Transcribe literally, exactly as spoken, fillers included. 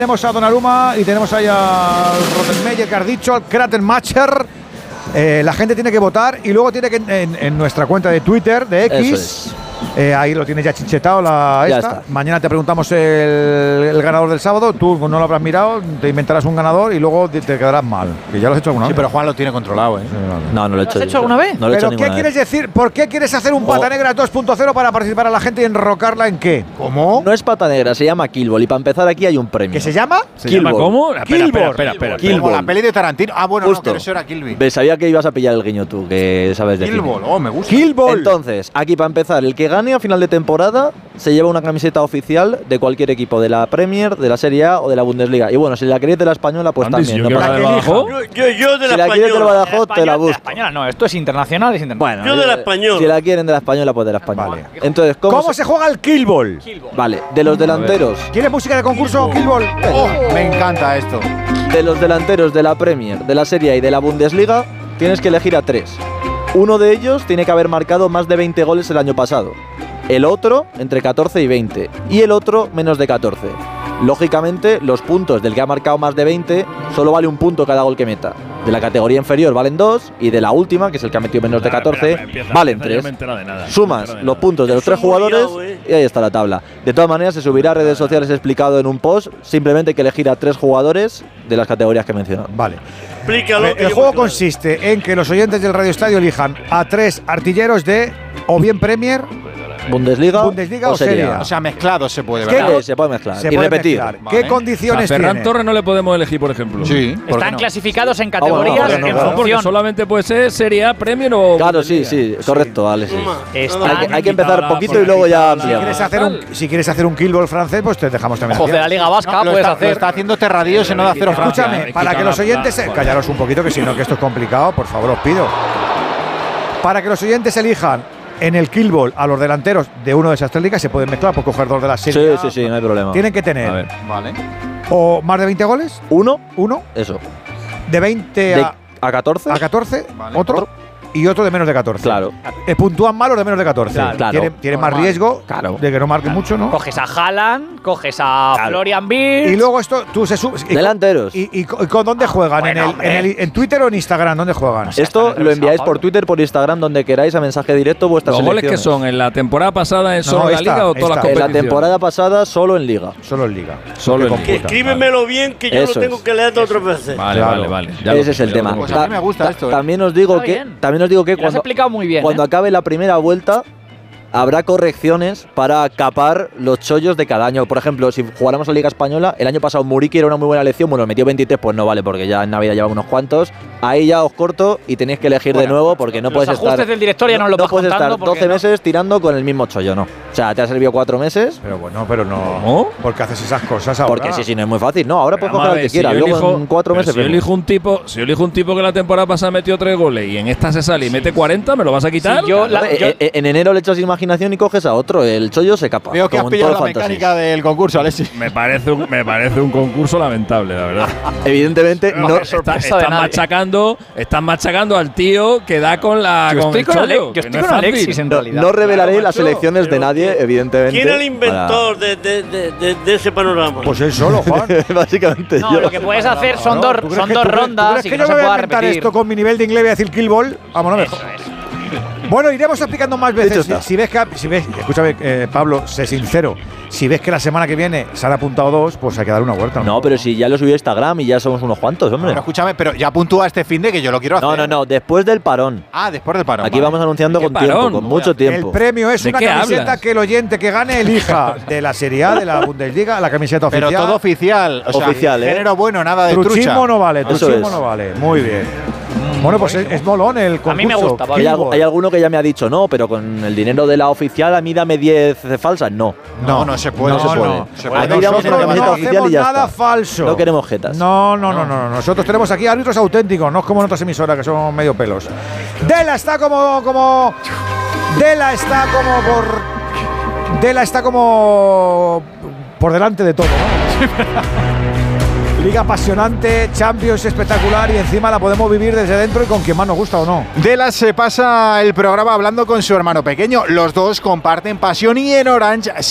Tenemos a Donnarumma y tenemos ahí a Rottenmeier, que has dicho, al Kratenmacher. Eh, la gente tiene que votar y luego tiene que en, en nuestra cuenta de Twitter, de X, eh, ahí lo tienes ya chinchetado la ya esta. está. Mañana te preguntamos el, el ganador del sábado. Tú no lo habrás mirado, te inventarás un ganador y luego te, te quedarás mal. Que ya lo has hecho alguna Sí, vez. pero Juan lo tiene controlado, ¿eh? Sí, vale. No, no lo he hecho. ¿Lo has hecho alguna vez? No lo he hecho ¿Pero qué ninguna quieres vez. decir? ¿Por qué quieres hacer un pata Oh. negra dos punto cero para participar a la gente y enrocarla en qué? ¿Cómo? No es pata negra, se llama Killball. Y para empezar aquí hay un premio. ¿Qué se llama? ¿Se llama Killball. cómo? Espera, espera, Killball. espera, espera. Kill- Como la Killball. peli de Tarantino. Ah, bueno, no, Justo. pero eso era Kill Bill. Ve, sabía que ibas a pillar el guiño tú, que sabes de cine. Killball, oh, me gusta. Killball. Entonces, aquí para empezar, el que gane a final de temporada se lleva una camiseta oficial de cualquier equipo de la Premier, de la Serie A o de la Bundesliga. Y bueno, si la queréis de la española, pues Andy, si también. yo no quiero pasa la de nada. Badajoz. Yo, yo, yo de Si la la quieres de la española. Badajoz, te la De busco. española no, esto es internacional, es internacional. Bueno, Yo de la eh, española. Si la quieren de la española, pues de la española. Vale. Entonces, ¿cómo, ¿Cómo se juega el Killball? Vale, de los delanteros, ¿Quieres música de concurso? Killball. Oh, me encanta esto. de los delanteros de la Premier, de la Serie A y de la Bundesliga, tienes que elegir a tres. Uno de ellos tiene que haber marcado más de veinte goles el año pasado. El otro entre catorce y veinte. Y el otro menos de catorce. Lógicamente, los puntos del que ha marcado más de veinte solo vale un punto cada gol que meta. De la categoría inferior valen dos y de la última, que es el que ha metido menos de catorce, valen tres. Sumas los puntos de los tres jugadores y ahí está la tabla. De todas maneras, se subirá a redes sociales explicado en un post. Simplemente hay que elegir a tres jugadores de las categorías que he mencionado. Vale. Explícalo. El, que el yo juego me claro. consiste en que los oyentes del Radio Estadio elijan a tres artilleros de o bien Premier, Bundesliga, Bundesliga o Serie Serie A. A. O sea, mezclado se puede, ¿Qué? ¿verdad? Sí, se puede mezclar se y puede repetir. mezclar. Vale. ¿Qué A condiciones Ferran tiene? Torres no le podemos elegir, por ejemplo. Sí. ¿por qué Están no? clasificados en Ah, bueno, categorías no, no, en no, Porque función. solamente puede ser Serie A, Premier o Claro, sí, Bundesliga. sí, correcto, Alex. sí. Toma, Está- nada Hay más. que, hay que empezar Quitado la- poquito y luego ya quitado la- Si ampliamos. quieres, hacer un, si quieres hacer un Killball francés, pues te dejamos también. Ojos de la Liga Vasca No, lo, puedes está, lo hacer. está haciendo Terradillos en no da cero Francia. Escúchame, eh, para quita que los la- oyentes. la- Callaros un poquito, que si no, que esto es complicado, por favor, os pido. Para que los oyentes elijan en el Killball a los delanteros de uno de esas tres ligas, se pueden mezclar por coger dos de las Sí, series. sí, sí, no hay problema. Tienen que A tener ver. Vale. o más de veinte goles, Uno, uno, eso. de veinte De a, a catorce, a catorce, Vale. otro, y otro de menos de catorce. claro. Eh, puntúan mal los de menos de catorce. Claro. Claro. Tienen, tienen más Normal. riesgo Claro. de que no marquen mucho, ¿no? Coges a Haaland, coges a Claro. Florian Wirtz. Y luego esto, tú se sub- y- Delanteros. ¿Y, y, co- y con dónde juegan? bueno, ¿En, el, hombre. en, el- ¿En Twitter o en Instagram? ¿Dónde juegan? No sé. Esto Está lo enviáis Pablo. por Twitter, por Instagram, donde queráis, a mensaje directo vuestras ¿Los goles que selecciones. son en la temporada pasada en No, solo la esta, Liga o todas las esta. En la competiciones? temporada pasada, solo en Liga. Solo en Liga. Solo Que en Que Liga. escríbemelo bien, que yo Eso lo tengo es. que leer otras veces. Vale, Claro. vale, vale. Ya lo Ese es tengo, el ya lo tema. tengo. Pues a mí me gusta esto, ¿eh? También os digo Está que bien. también os digo que Lo has cuando, explicado muy bien. cuando ¿eh? acabe la primera vuelta habrá correcciones para capar los chollos de cada año. Por ejemplo, si jugáramos la Liga Española, el año pasado Muriqui era una muy buena elección, bueno, metió veintitrés, pues no vale, porque ya en Navidad lleva unos cuantos. Ahí ya os corto y tenéis que elegir de nuevo, porque no Los puedes ajustes estar del director ya no lo vas puedes contando estar porque doce no. meses tirando con el mismo chollo, no. O sea, te ha servido cuatro meses, Pero bueno, pero no. ¿Cómo? ¿Por qué haces esas cosas ahora? porque sí, sí, no es muy fácil. No, ahora puedes Vamos coger a al ver, que si quieras, yo luego elijo- en cuatro pero meses si yo vemos. elijo un tipo, si yo elijo un tipo que la temporada pasada metió tres goles y en esta se sale y mete cuarenta, ¿me lo vas a quitar? Si yo la- Eh, eh, eh, en enero le echas imaginación y coges a otro, el chollo se capa. Veo que has como en pillado la todo Fantasy. mecánica del concurso, Alexi. Me parece un, me parece un concurso lamentable, la verdad. Evidentemente, no, Está- sorpresa de están nadie. machacando, están machacando al tío que da con la Yo con estoy el con, Ale- chollo, yo que estoy no es con fácil. Alexis en no, realidad. no revelaré Claro, las macho, elecciones de pero nadie, ¿quién- evidentemente. ¿Quién es el para- inventor de, de, de, de, de ese panorama? Pues él solo, Juan. Básicamente No, yo. lo que puedes hacer son No, dos, ¿tú crees son que- dos tú crees- tú rondas crees y que que yo no se me voy a pueda inventar repetir. esto con mi nivel de inglés voy a decir Killball? Vámonos Eso mejor. es. Bueno, iremos explicando más veces. Hecho Si, está. si ves que, si ves, escúchame, eh, Pablo, sé sincero. Si ves que la semana que viene se han apuntado dos, pues hay que dar una vuelta. No, pero si ya lo subí a Instagram y ya somos unos cuantos, hombre. Pero escúchame, pero ya puntúa este fin de que yo lo quiero hacer. No, no, no, después del parón. Ah, después del parón. Aquí vale. vamos anunciando ¿Qué con parón? tiempo, con mucho El tiempo. premio es ¿De una qué camiseta hablas? que el oyente que gane elija de la Serie A, de la Bundesliga, la camiseta Pero oficial. todo oficial. O sea, Oficial, ¿eh? género bueno, nada de Truchismo trucha. no vale, Eso truchismo es. no vale. Muy bien. Bueno, pues es, es molón el concurso. A mí me gusta, Pablo. Hay, Killball. algu- hay alguno que ya me ha dicho no, pero con el dinero de la oficial a mí dame diez falsas. No. No, no se puede. No se puede. Se Aquí puede. damos una Nosotros camiseta no oficial hacemos y ya nada está. falso. No queremos jetas. No, no, no, no, no. Nosotros tenemos aquí árbitros auténticos, no es como en otras emisoras que son medio pelos. Dela está como, como, Dela está como por, Dela está como por delante de todo, ¿no? Liga apasionante, Champions espectacular y encima la podemos vivir desde dentro y con quien más nos gusta o no. Delas se pasa el programa hablando con su hermano pequeño. Los dos comparten pasión y en Orange